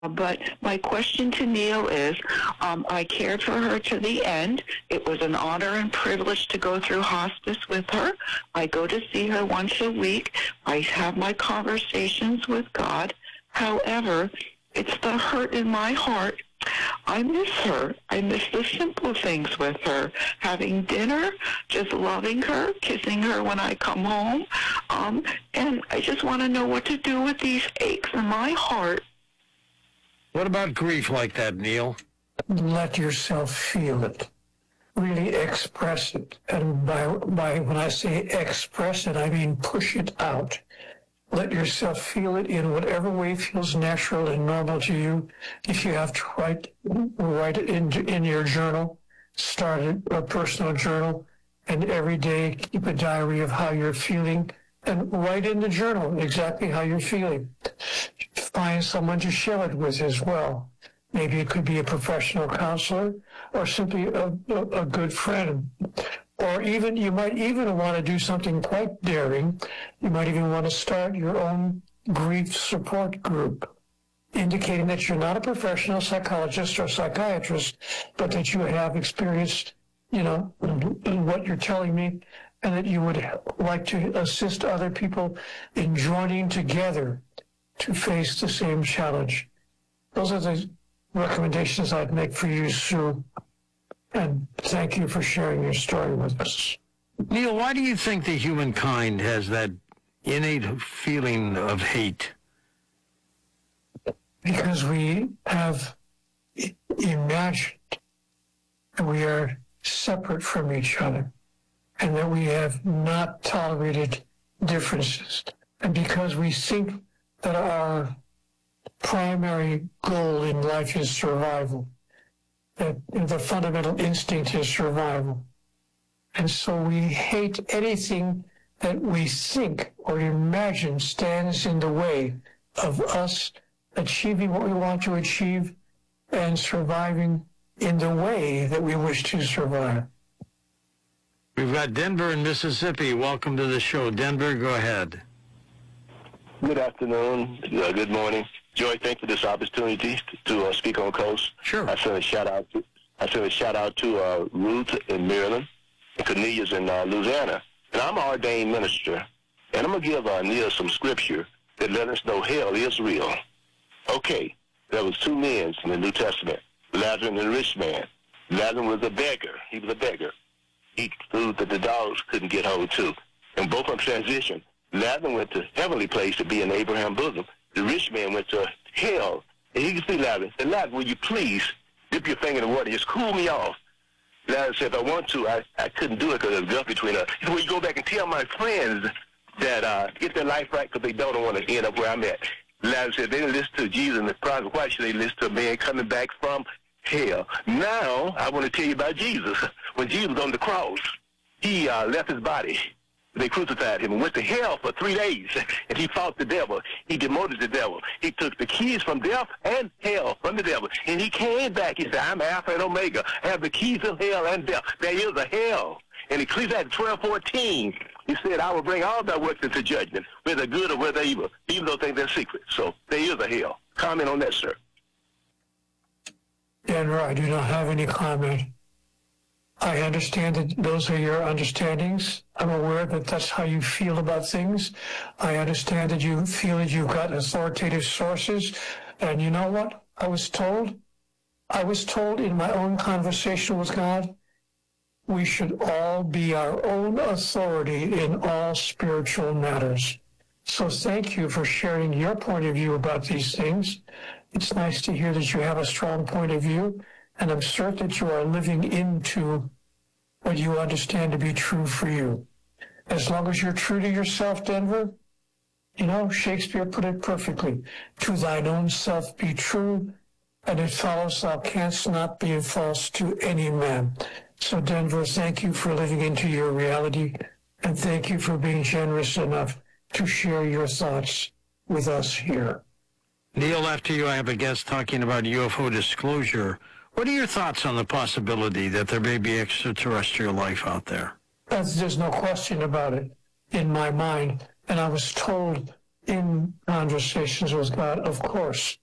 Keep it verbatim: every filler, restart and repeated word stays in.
But my question to Neil is, um, I cared for her to the end. It was an honor and privilege to go through hospice with her. I go to see her once a week. I have my conversations with God. However, it's the hurt in my heart. I miss her. I miss the simple things with her. Having dinner, just loving her, kissing her when I come home. Um, and I just want to know what to do with these aches in my heart. What about grief like that, Neil? Let yourself feel it. Really express it. And by, by when I say express it, I mean push it out. Let yourself feel it in whatever way feels natural and normal to you. If you have to write, write it in, in your journal, start a personal journal, and every day keep a diary of how you're feeling, and write in the journal exactly how you're feeling. Find someone to share it with as well. Maybe it could be a professional counselor or simply a, a, a good friend. Or even, you might even want to do something quite daring. You might even want to start your own grief support group, indicating that you're not a professional psychologist or psychiatrist, but that you have experienced, you know, in what you're telling me, and that you would like to assist other people in joining together to face the same challenge. Those are the recommendations I'd make for you, Sue. And thank you for sharing your story with us. Neil, why do you think the humankind has that innate feeling of hate? Because we have imagined that we are separate from each other and that we have not tolerated differences. And because we think that our primary goal in life is survival, that the fundamental instinct is survival. And so we hate anything that we think or imagine stands in the way of us achieving what we want to achieve and surviving in the way that we wish to survive. We've got Denver in Mississippi. Welcome to the show. Denver, go ahead. Good afternoon. Uh, good morning. Joy, thank you for this opportunity to, to uh, speak on Coast. Sure. I send a shout out to I send a shout out to uh, Ruth in Maryland and Cornelius in uh, Louisiana. And I'm an ordained minister, and I'm gonna give uh, Neil some scripture that let us know hell is real. Okay, there was two men in the New Testament, Lazarus and the rich man. Lazarus was a beggar. He was a beggar. He food that the dogs couldn't get hold to, and both of them transitioned. Lazarus went to heavenly place to be in Abraham's bosom. The rich man went to hell. And he could see Lazarus. And Lazarus, will you please dip your finger in the water, just cool me off? Lazarus said, if I want to, I, I couldn't do it because there's a gulf between us. He said, well, you go back and tell my friends that uh, get their life right because they don't want to end up where I'm at. Lazarus said, they didn't listen to Jesus and the prophet. Why should they listen to a man coming back from hell? Now, I want to tell you about Jesus. When Jesus was on the cross, he uh, left his body. They crucified him and went to hell for three days, and he fought the devil. He demoted the devil. He took the keys from death and hell from the devil, and he came back. He said, I'm Alpha and Omega. I have the keys of hell and death. There is a hell. In Ecclesiastes twelve fourteen, he said, I will bring all thy works into judgment, whether good or whether evil, even though things are secret. So there is a hell. Comment on that, sir. Denver, I do not have any comment. I understand that those are your understandings. I'm aware that that's how you feel about things. I understand that you feel that you've got authoritative sources. And you know what? I was told, I was told in my own conversation with God, we should all be our own authority in all spiritual matters. So thank you for sharing your point of view about these things. It's nice to hear that you have a strong point of view. And I'm certain that you are living into what you understand to be true for you. As long as you're true to yourself, Denver, you know, Shakespeare put it perfectly. To thine own self be true, and it follows thou canst not be false to any man. So, Denver, thank you for living into your reality, and thank you for being generous enough to share your thoughts with us here. Neil, after you, I have a guest talking about U F O disclosure. What are your thoughts on the possibility that there may be extraterrestrial life out there? That's, there's no question about it in my mind. And I was told in conversations with God, of course,